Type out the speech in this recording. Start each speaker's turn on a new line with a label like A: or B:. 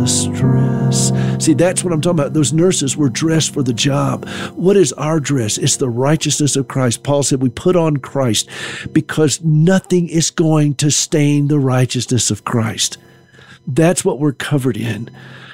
A: dress. See, that's what I'm talking about. Those nurses were dressed for the job. What is our dress? It's the righteousness of Christ. Paul said we put on Christ because nothing is going to stain the righteousness of Christ. That's what we're covered in.